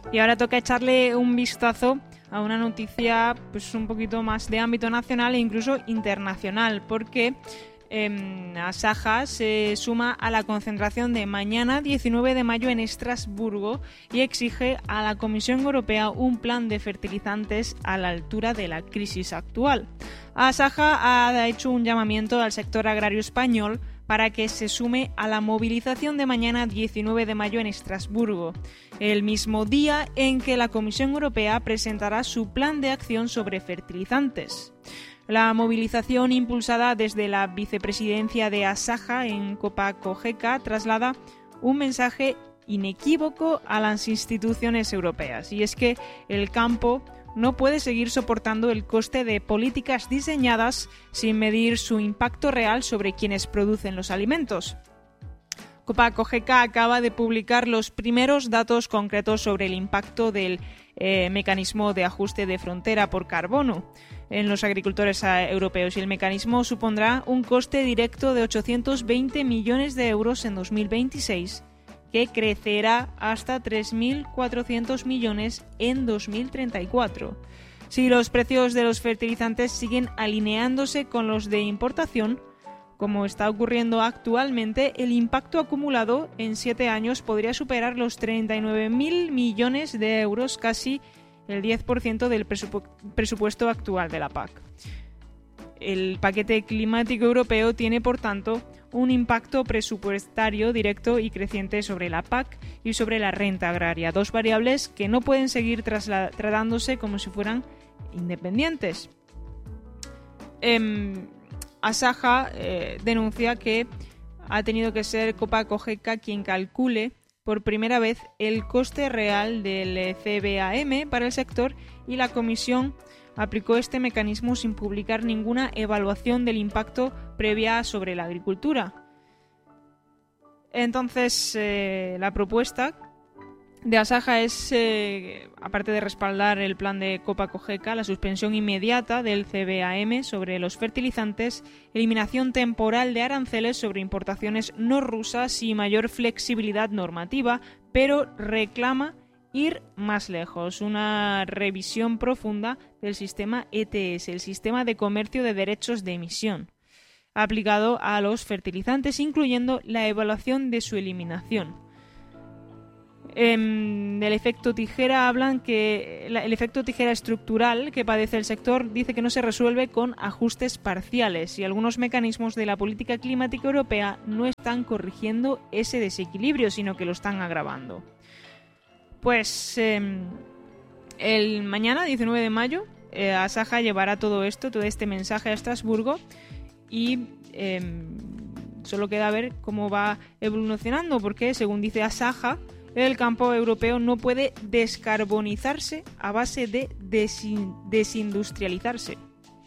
Y ahora toca echarle un vistazo a una noticia pues un poquito más de ámbito nacional e incluso internacional, porque Asaja se suma a la concentración de mañana 19 de mayo en Estrasburgo y exige a la Comisión Europea un plan de fertilizantes a la altura de la crisis actual. Asaja ha hecho un llamamiento al sector agrario español para que se sume a la movilización de mañana 19 de mayo en Estrasburgo, el mismo día en que la Comisión Europea presentará su plan de acción sobre fertilizantes. La movilización impulsada desde la vicepresidencia de Asaja en Copa-Cogeca traslada un mensaje inequívoco a las instituciones europeas, y es que el campo no puede seguir soportando el coste de políticas diseñadas sin medir su impacto real sobre quienes producen los alimentos. Copa-Cogeca acaba de publicar los primeros datos concretos sobre el impacto del mecanismo de ajuste de frontera por carbono en los agricultores europeos, y el mecanismo supondrá un coste directo de 820 millones de euros en 2026, que crecerá hasta 3.400 millones en 2034. Si los precios de los fertilizantes siguen alineándose con los de importación, como está ocurriendo actualmente, el impacto acumulado en 7 años podría superar los 39.000 millones de euros, casi el 10% del presupuesto actual de la PAC. El paquete climático europeo tiene, por tanto, un impacto presupuestario directo y creciente sobre la PAC y sobre la renta agraria, dos variables que no pueden seguir tratándose como si fueran independientes. Asaja denuncia que ha tenido que ser Copa-Cogeca quien calcule por primera vez el coste real del CBAM para el sector, y la Comisión aplicó este mecanismo sin publicar ninguna evaluación del impacto previa sobre la agricultura. Entonces, la propuesta de Asaja es, aparte de respaldar el plan de Copa-Cogeca, la suspensión inmediata del CBAM sobre los fertilizantes, eliminación temporal de aranceles sobre importaciones no rusas y mayor flexibilidad normativa, pero reclama ir más lejos, una revisión profunda del sistema ETS, el sistema de comercio de derechos de emisión, aplicado a los fertilizantes, incluyendo la evaluación de su eliminación. Del efecto tijera hablan que el efecto tijera estructural que padece el sector dice que no se resuelve con ajustes parciales, y algunos mecanismos de la política climática europea no están corrigiendo ese desequilibrio, sino que lo están agravando. Pues el mañana 19 de mayo Asaja llevará todo este mensaje a Estrasburgo, y solo queda ver cómo va evolucionando, porque según dice Asaja, el campo europeo no puede descarbonizarse a base de desindustrializarse.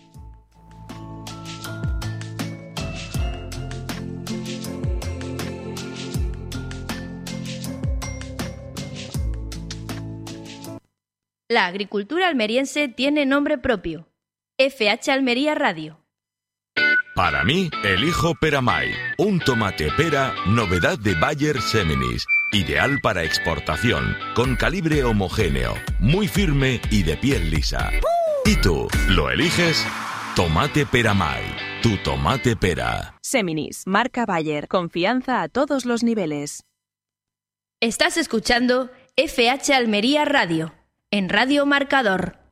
La agricultura almeriense tiene nombre propio. FH Almería Radio. Para mí, elijo Peramay, un tomate pera, novedad de Bayer Seminis. Ideal para exportación, con calibre homogéneo, muy firme y de piel lisa. ¿Y tú, lo eliges? Tomate Peramay, tu tomate pera. Seminis, marca Bayer, confianza a todos los niveles. Estás escuchando FH Almería Radio, en Radio Marcador.